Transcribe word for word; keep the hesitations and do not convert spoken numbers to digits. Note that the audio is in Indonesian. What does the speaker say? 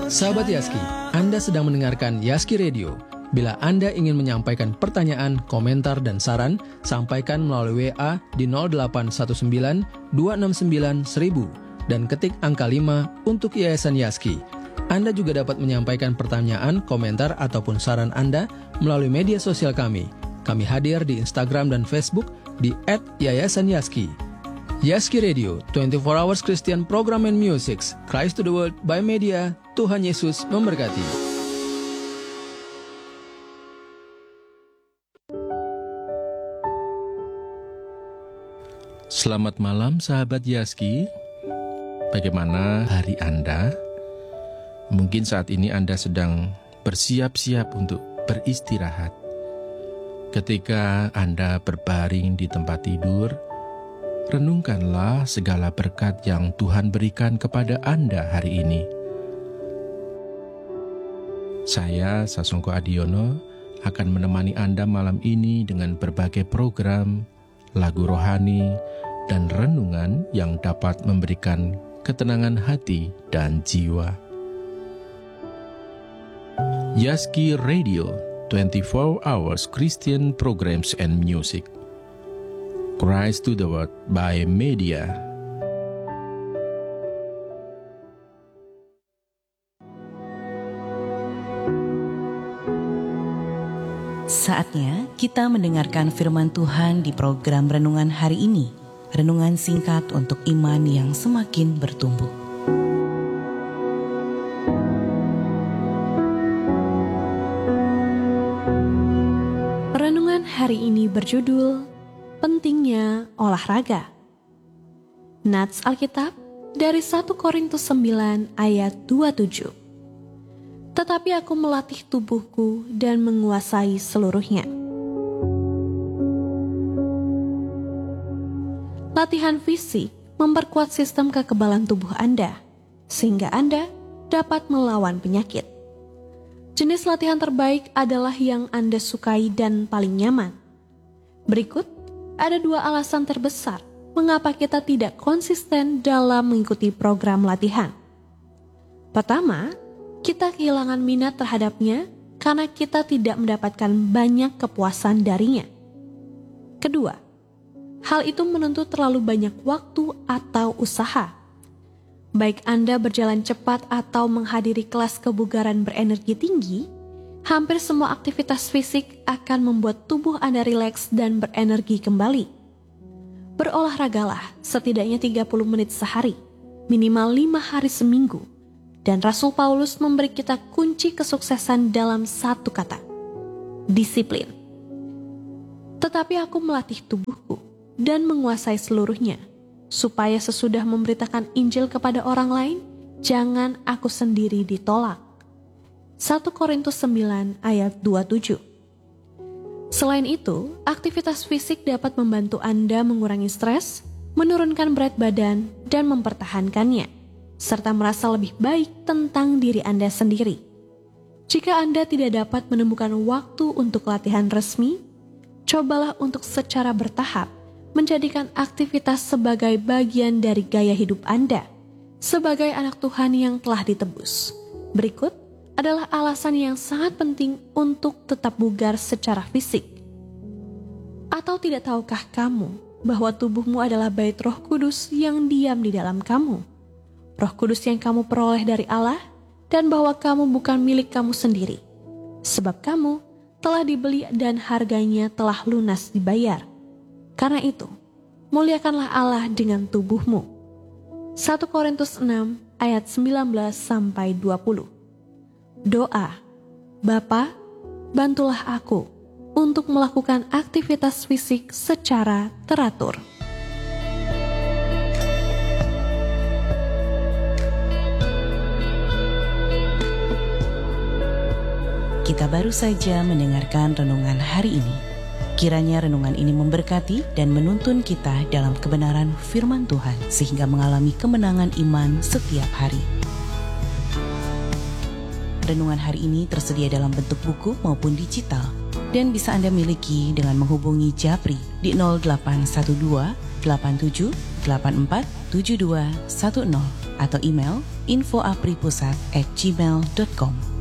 Sahabat Yaski, Anda sedang mendengarkan Yaski Radio. Bila Anda ingin menyampaikan pertanyaan, komentar, dan saran, sampaikan melalui W A di nol delapan satu sembilan dua enam sembilan seribu dan ketik angka lima untuk Yayasan Yaski. Anda juga dapat menyampaikan pertanyaan, komentar, ataupun saran Anda melalui media sosial kami. Kami hadir di Instagram dan Facebook di et yayasan yaski. Yaski Radio, dua puluh empat hours Christian Program and Music, Christ to the World by Media. Tuhan Yesus memberkati. Selamat malam sahabat Yaski. Bagaimana hari Anda? Mungkin saat ini Anda sedang bersiap-siap untuk beristirahat. Ketika Anda berbaring di tempat tidur, renungkanlah segala berkat yang Tuhan berikan kepada Anda hari ini. Saya, Sasongko Adiono, akan menemani Anda malam ini dengan berbagai program, lagu rohani, dan renungan yang dapat memberikan ketenangan hati dan jiwa. Yaski Radio, dua puluh empat hours Christian Programs and Music. Christ to the World by Media. Saatnya kita mendengarkan firman Tuhan di program Renungan hari ini. Renungan singkat untuk iman yang semakin bertumbuh. Renungan hari ini berjudul Pentingnya Olahraga. Nats Alkitab dari satu Korintus sembilan ayat dua puluh tujuh. Tetapi aku melatih tubuhku dan menguasai seluruhnya. Latihan fisik memperkuat sistem kekebalan tubuh Anda, sehingga Anda dapat melawan penyakit. Jenis latihan terbaik adalah yang Anda sukai dan paling nyaman. Berikut ada dua alasan terbesar mengapa kita tidak konsisten dalam mengikuti program latihan. Pertama, kita kehilangan minat terhadapnya karena kita tidak mendapatkan banyak kepuasan darinya. Kedua, hal itu menuntut terlalu banyak waktu atau usaha. Baik Anda berjalan cepat atau menghadiri kelas kebugaran berenergi tinggi, hampir semua aktivitas fisik akan membuat tubuh Anda rileks dan berenergi kembali. Berolahragalah setidaknya tiga puluh menit sehari, minimal lima hari seminggu. Dan Rasul Paulus memberi kita kunci kesuksesan dalam satu kata, disiplin. Tetapi aku melatih tubuhku dan menguasai seluruhnya, supaya sesudah memberitakan Injil kepada orang lain, jangan aku sendiri ditolak. satu Korintus sembilan ayat dua puluh tujuh. Selain itu, aktivitas fisik dapat membantu Anda mengurangi stres, menurunkan berat badan, dan mempertahankannya, serta merasa lebih baik tentang diri Anda sendiri. Jika Anda tidak dapat menemukan waktu untuk latihan resmi, cobalah untuk secara bertahap menjadikan aktivitas sebagai bagian dari gaya hidup Anda, sebagai anak Tuhan yang telah ditebus. Berikut adalah alasan yang sangat penting untuk tetap bugar secara fisik. Atau tidak tahukah kamu bahwa tubuhmu adalah bait Roh Kudus yang diam di dalam kamu? Roh Kudus yang kamu peroleh dari Allah, dan bahwa kamu bukan milik kamu sendiri, sebab kamu telah dibeli dan harganya telah lunas dibayar. Karena itu, muliakanlah Allah dengan tubuhmu. satu Korintus enam ayat sembilan belas sampai dua puluh. Doa, Bapa, bantulah aku untuk melakukan aktivitas fisik secara teratur. Kita baru saja mendengarkan renungan hari ini. Kiranya renungan ini memberkati dan menuntun kita dalam kebenaran firman Tuhan, sehingga mengalami kemenangan iman setiap hari. Renungan hari ini tersedia dalam bentuk buku maupun digital, dan bisa Anda miliki dengan menghubungi Japri di nol delapan satu dua delapan tujuh delapan empat tujuh dua satu nol. atau email info apripusat at gmail dot com.